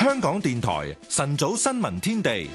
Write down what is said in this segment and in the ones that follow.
香港電台晨早新聞天地。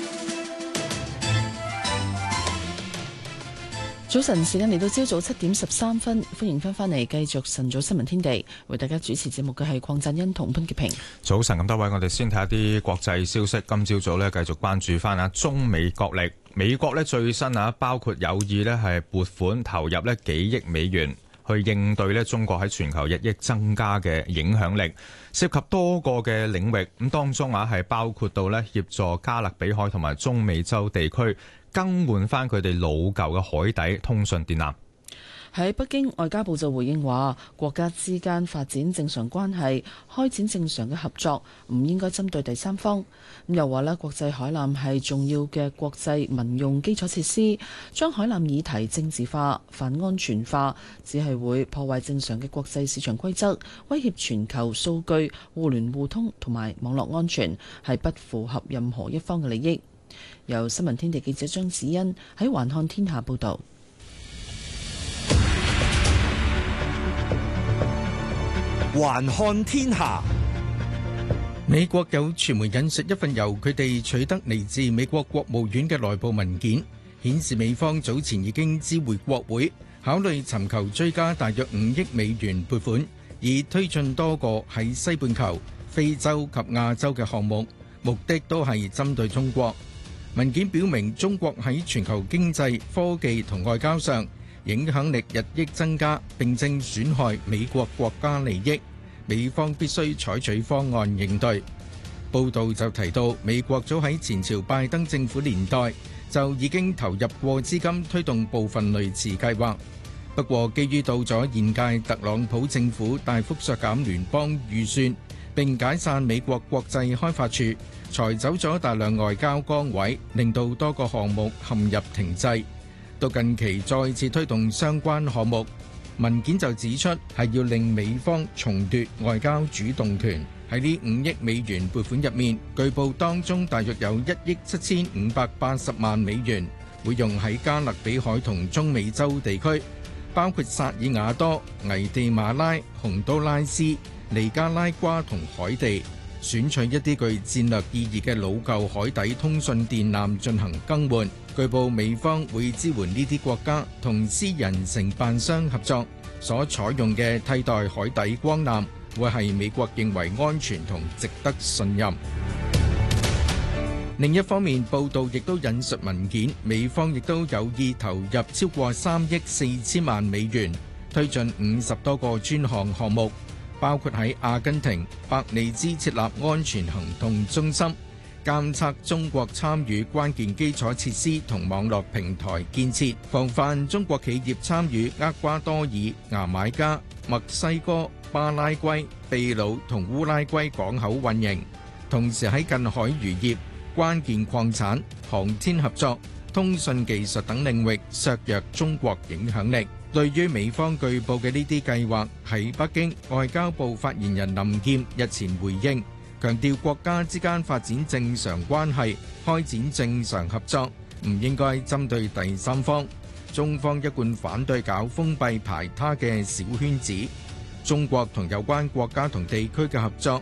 早晨時間嚟到朝早7:13，歡迎翻嚟繼續晨早新聞天地，為大家主持節目嘅係鄺振欣同潘潔平。 早晨咁多位，我哋先睇下啲國際消息。今朝早呢，繼續關注翻中美角力。美國呢最新包括有意呢係撥款投入呢幾億美元去應對呢中國喺全球日益增加嘅影響力，涉及多個嘅領域。咁當中係包括到呢協助加勒比海同埋中美洲地區更換翻佢哋老舊嘅海底通訊電纜。 喺北京，外交部就回應話，國家之間發展正常關係，開展正常嘅合作，唔應該針對第三方。又話咧，國際海纜係重要嘅國際民用基礎設施，將海纜議題政治化、泛安全化，只係會破壞正常嘅國際市場規則，威脅全球數據互聯互通同埋網絡安全，係不符合任何一方嘅利益。由新聞天地記者張子欣喺環看天下報道。 環看天下，美國有傳媒引述一份由佢哋取得嚟自美國國務院嘅內部文件，顯示美方早前已經知會國會，考慮尋求追加大約5億美元撥款，以推進多個喺西半球、非洲及亞洲嘅項目，目的都係針對中國。文件表明，中國喺全球經濟、科技同外交上影響力日益增加，並正損害美國國家利益，美方必須採取方案應對。報道就提到，美國早喺前朝拜登政府年代就已經投入過資金推動部分類似計劃，不過基於到咗現屆特朗普政府大幅削減聯邦預算並解散美國國際開發處，裁走咗大量外交崗位，令到多個項目陷入停滯。到近期再次推動相關項目，文件就指出係要令美方重奪外交主動權。喺呢5億美元撥款入面，據報當中大約有1億7580萬美元會用喺加勒比海同中美洲地區，包括薩爾瓦多、危地馬拉、洪都拉斯、尼加拉瓜同海地，選取一啲具戰略意義嘅老舊海底通訊電纜進行更換。據報美方會支援呢啲國家同私人承辦商合作，所採用嘅替代海底光纜會係美國認為安全同值得信任。另一方面，報道亦都引述文件，美方亦都有意投入超過3億4千萬美元，推進50多個專項目，包括喺阿根廷伯利茲設立安全行動中心，監測中國參與關鍵基礎設施同網絡平台建設，防範中國企業參與厄瓜多爾、牙買加、墨西哥、巴拉圭、秘魯同烏拉圭港口運營，同時喺近海漁業、關鍵礦產、航天合作、通訊技術等領域削弱中國影響力。對於美方據報嘅呢啲計劃，喺北京外交部發言人林劍日前回應，強調國家之間發展正常關係，開展正常合作，唔應該針對第三方。中方一貫反對搞封閉排他嘅小圈子。中國同有關國家同地區嘅合作，